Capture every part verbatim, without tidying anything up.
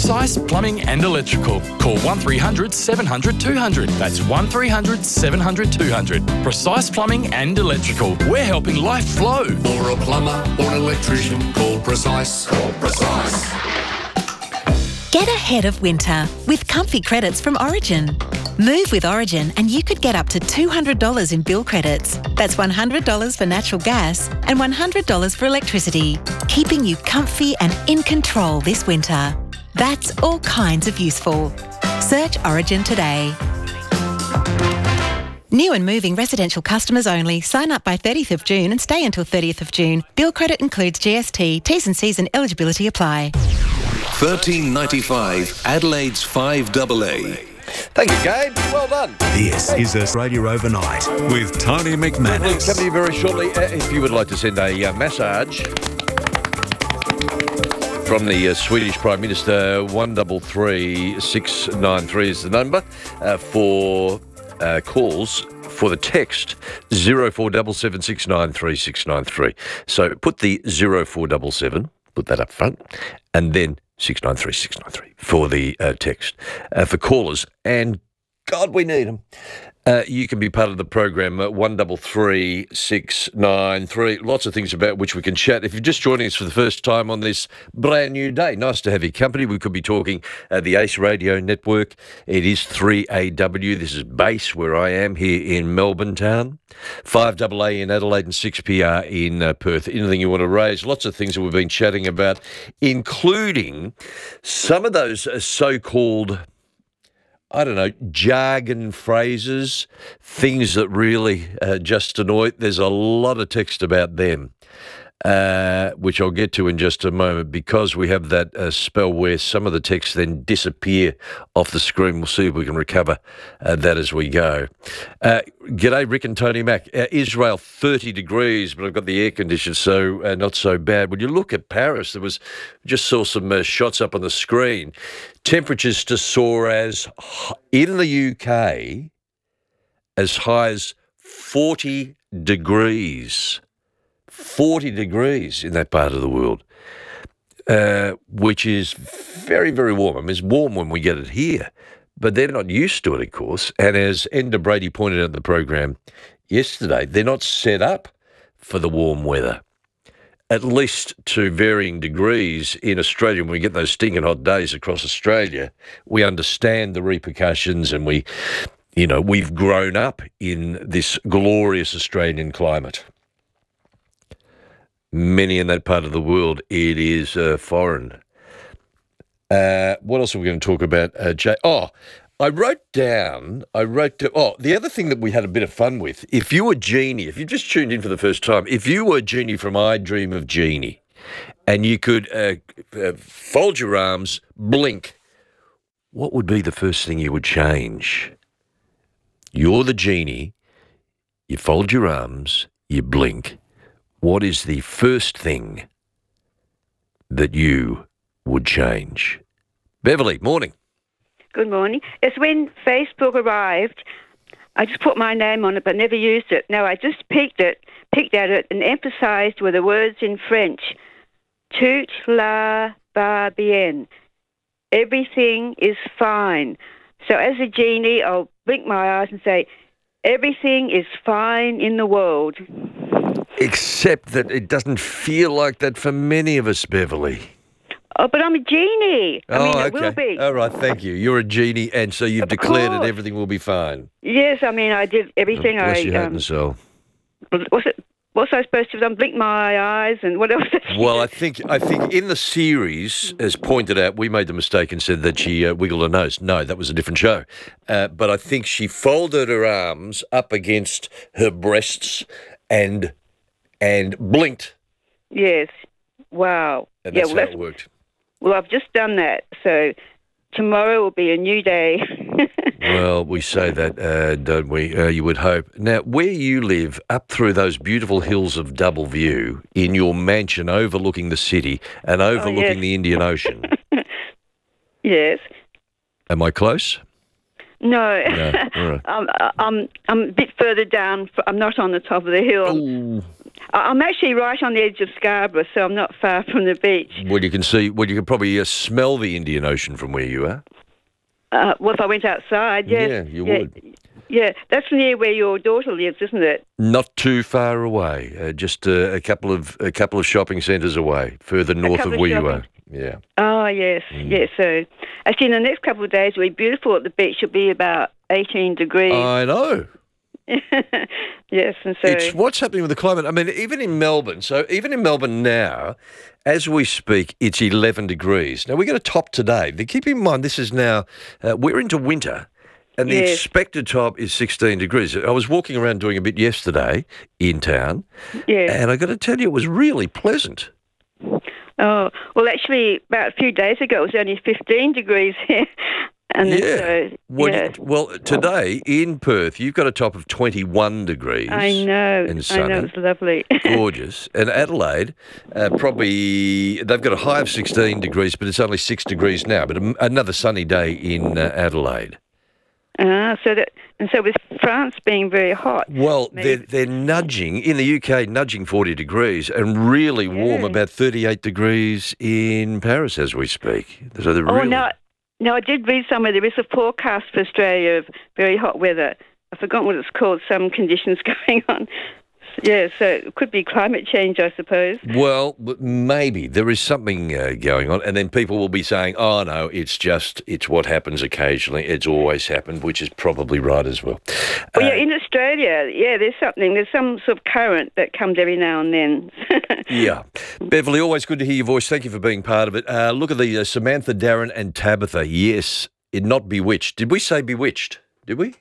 Precise Plumbing and Electrical. Call one three hundred seven hundred two hundred. That's one three hundred seven hundred two hundred. Precise Plumbing and Electrical. We're helping life flow. For a plumber or an electrician, call Precise. Call Precise. Get ahead of winter with comfy credits from Origin. Move with Origin and you could get up to two hundred dollars in bill credits. That's one hundred dollars for natural gas and one hundred dollars for electricity, keeping you comfy and in control this winter. That's all kinds of useful. Search Origin today. New and moving residential customers only. Sign up by thirtieth of June and stay until thirtieth of June. Bill credit includes G S T. T's and C's and eligibility apply. thirteen ninety-five Adelaide's five A A. Thank you, Gabe. Well done. This is Australia Overnight with Tony McManus. We'll come to you very shortly. Uh, if you would like to send a uh, massage from the uh, Swedish Prime Minister, one three three six nine three is the number uh, for uh, calls. For the text, zero four seven seven six nine three six nine three. So put the zero four seven seven, put that up front, and then six nine three six nine three for the uh, text. Uh, for callers, and God, we need them. Uh, you can be part of the program, uh, one three three six nine three. Lots of things about which we can chat. If you're just joining us for the first time on this brand new day, nice to have your company. We could be talking uh, the Ace Radio Network. It is three A W. This is Base, where I am here in Melbourne town. five A A in Adelaide and six P R in uh, Perth. Anything you want to raise? Lots of things that we've been chatting about, including some of those uh, so-called, I don't know, jargon phrases, things that really uh, just annoy. There's a lot of text about them, uh, which I'll get to in just a moment, because we have that uh, spell where some of the texts then disappear off the screen. We'll see if we can recover uh, that as we go. Uh, g'day, Rick and Tony Mac. Uh, Israel, thirty degrees, but I've got the air conditioned, so uh, not so bad. When you look at Paris, there was, just saw some uh, shots up on the screen. Temperatures to soar as, in the U K, as high as forty degrees. forty degrees in that part of the world, uh, which is very, very warm. I mean, it's warm when we get it here, but they're not used to it, of course. And as Enda Brady pointed out in the program yesterday, they're not set up for the warm weather, at least to varying degrees. In Australia, when we get those stinking hot days across Australia, we understand the repercussions, and we, you know, we've grown up in this glorious Australian climate. Many in that part of the world, it is uh, foreign. Uh, what else are we going to talk about, uh, Jay? Oh, I wrote down, I wrote down, oh, the other thing that we had a bit of fun with, if you were Genie, if you've just tuned in for the first time, if you were Genie from I Dream of Genie, and you could uh, uh, fold your arms, blink, what would be the first thing you would change? You're the Genie, you fold your arms, you blink. What is the first thing that you would change? Beverly, morning. Good morning. It's when Facebook arrived, I just put my name on it but never used it. No, I just picked it, picked at it and emphasised with the words in French. Tout la va bien. Everything is fine. So as a Genie, I'll blink my eyes and say, everything is fine in the world. Except that it doesn't feel like that for many of us, Beverly. Oh, but I'm a Genie. I oh, mean, okay. it will be. All right, thank you. You're a Genie, and so you've Of declared course. that everything will be fine. Yes, I mean, I did everything. Oh, bless I your heart um, and soul. what's it? What's I supposed to have done? Blink my eyes and what else? did she Well, do? I think I think in the series, as pointed out, we made the mistake and said that she uh, wiggled her nose. No, that was a different show. Uh, but I think she folded her arms up against her breasts and and blinked. Yes. Wow. And yeah, that's well, how it worked. Well, I've just done that, so tomorrow will be a new day. Well, we say that, uh, don't we? Uh, you would hope. Now, where you live, up through those beautiful hills of Double View, in your mansion overlooking the city and overlooking yes. the Indian Ocean. Yes. Am I close? No. No, all right. I'm, I'm, I'm a bit further down. I'm not on the top of the hill. Ooh. I- I'm actually right on the edge of Scarborough, so I'm not far from the beach. Well, you can see. Well, you can probably uh, smell the Indian Ocean from where you are. Uh, well, if I went outside, yes. Yeah, you yeah, would. Yeah, that's near where your daughter lives, isn't it? Not too far away. Uh, just uh, a couple of a couple of shopping centres away, further north of couple of where you shopping- are. Yeah. Oh, yes, Mm. yes. So, actually, in the next couple of days, it'll be beautiful at the beach. It'll be about eighteen degrees. I know. Yes, and so... It's what's happening with the climate. I mean, even in Melbourne, so even in Melbourne now, as we speak, it's eleven degrees. Now, we're going to top today. But keep in mind, this is now, uh, we're into winter, and the Yes. expected top is sixteen degrees. I was walking around doing a bit yesterday in town, Yeah. and I got to tell you, it was really pleasant. Oh, well, actually, about a few days ago, it was only fifteen degrees here. And then Yeah. so, Well, yeah. you- well, today in Perth, you've got a top of twenty-one degrees. I know. And I sunny. know, it's lovely. Gorgeous. And Adelaide, uh, probably, they've got a high of sixteen degrees, but it's only six degrees now. But a, another sunny day in uh, Adelaide. Ah, so that, and so with France being very hot. Well, maybe- they're, they're nudging, in the U K, nudging forty degrees and really warm, Yeah. about thirty-eight degrees in Paris as we speak. So they're Oh, really... no, no, I did read somewhere there is a forecast for Australia of very hot weather. I've forgotten what it's called, some conditions going on. Yeah, so it could be climate change, I suppose. Well, but maybe there is something uh, going on, and then people will be saying, "Oh no, it's just it's what happens occasionally. It's always happened," which is probably right as well. Well, Uh, yeah, in Australia, yeah, there's something, there's some sort of current that comes every now and then. Yeah, Beverly, always good to hear your voice. Thank you for being part of it. Uh, look at the uh, Samantha, Darren, and Tabitha. Yes, it not bewitched. Did we say bewitched? Did we?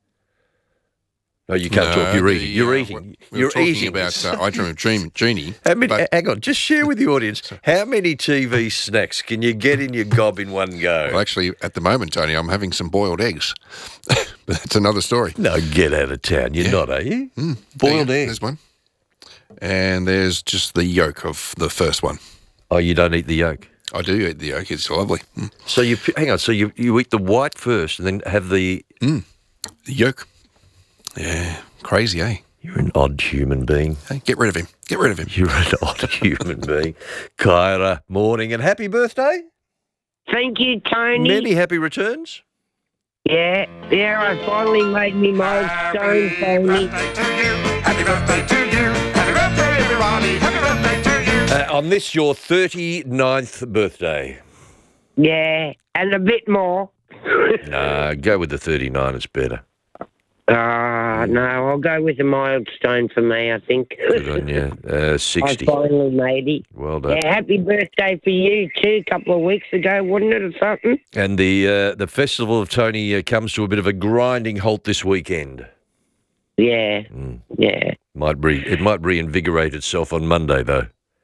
No, you can't No, talk. You're the, eating. You're uh, eating. We were You're talking eating. about uh, I Dream of Dream, Genie. How many, but- hang on, just share with the audience. How many T V snacks can you get in your gob in one go? Well, actually, at the moment, Tony, I'm having some boiled eggs. But that's another story. No, get out of town. You're Yeah. not, are you? Mm, Boiled there you go. egg. There's one. And there's just the yolk of the first one. Oh, you don't eat the yolk. I do eat the yolk. It's lovely. Mm. So you hang on. So you you eat the white first, and then have the. The yolk. Yeah. Crazy, eh? You're an odd human being. Hey, get rid of him. Get rid of him. You're an odd human being. Kyra, morning and happy birthday. Thank you, Tony. Many happy returns. Yeah, yeah, I finally made me milestone, Tony. Happy birthday to you. Happy birthday, everybody. Happy birthday to you. Uh, on this, your thirty-ninth birthday. Yeah, and a bit more. Nah, go with the thirty-nine. It's better. Ah, no, I'll go with a milestone for me, I think. Good on you. Uh, I sixty. finally made it. Well done. Yeah, happy birthday for you too, a couple of weeks ago, wasn't it, or something? And the uh, the Festival of Tony uh, comes to a bit of a grinding halt this weekend. Yeah, Mm. yeah. Might re- it might reinvigorate itself on Monday, though.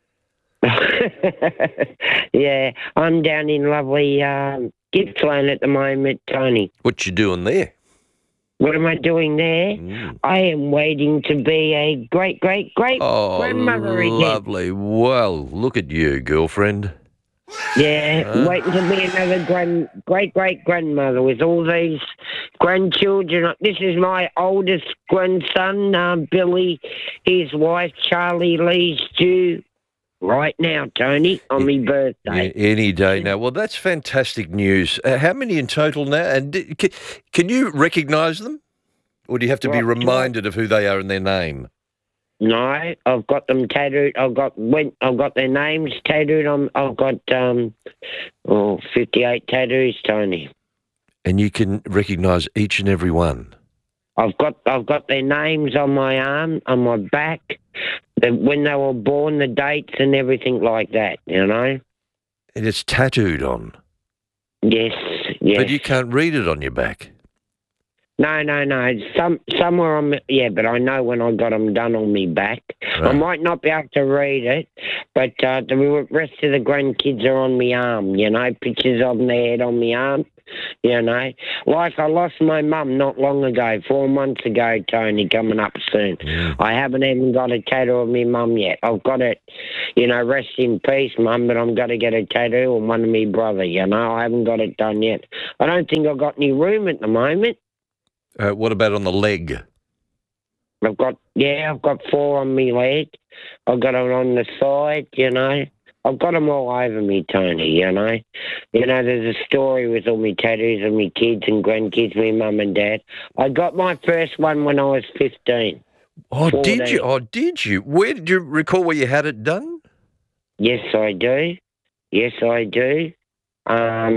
Yeah, I'm down in lovely um, Gippsland at the moment, Tony. What you doing there? What am I doing there? Mm. I am waiting to be a great, great, great Oh, grandmother again. lovely. Well, look at you, girlfriend. Yeah, waiting to be another grand, great, great grandmother with all these grandchildren. This is my oldest grandson, uh, Billy. His wife, Charlie Lee's due right now, Tony, on my birthday. Yeah, any day now. Well, that's fantastic news. Uh, how many in total now? And d- can, can you recognise them? Or do you have to be Right, reminded of who they are and their name? No, I've got them tattooed. I've got went. I've got their names tattooed on. I've got um, oh, fifty-eight tattoos, Tony. And you can recognise each and every one. I've got I've got their names on my arm, on my back, the, when they were born, the dates and everything like that. You know. And it's tattooed on. Yes. Yes. But you can't read it on your back. No, no, no. Some somewhere on. Yeah, but I know when I got them done on me back. I Right. might not be able to read it, but uh, the rest of the grandkids are on me arm. You know, pictures of their head on me arm. You know, like I lost my mum not long ago, four months ago, Tony, coming up soon. Mm. I haven't even got a tattoo of me mum yet. I've got it, you know, rest in peace, mum, but I'm going to get a tattoo on one of me brother, you know. I haven't got it done yet. I don't think I've got any room at the moment. Uh, what about on the leg? I've got, yeah, I've got four on me leg. I've got them on the side, you know. I've got them all over me, Tony, you know. You know, there's a story with all me tattoos and me kids and grandkids, me mum and dad. I got my first one when I was fifteen. Oh, fourteen. did you? Oh, did you? Where did you recall where you had it done? Yes, I do. Yes, I do. Um,